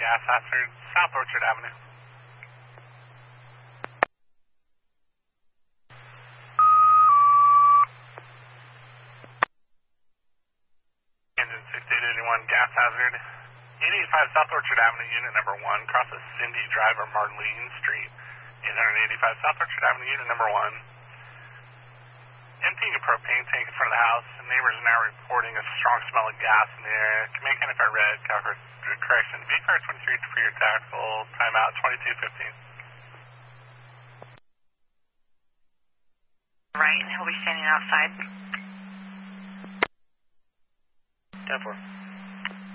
gas hazard, South Orchard Avenue. Engine 6881, gas hazard. 885 South Orchard Avenue, unit number 1, crosses Cindy Drive or Marlene Street. 885 South Orchard Avenue, unit number 1. Emptying a propane tank in front of the house. Neighbors are now reporting a strong smell of gas in the air. Command County Fire Red, correction. VFire 23 for your taxable. Timeout 2215. Right, he'll be standing outside. 10-4.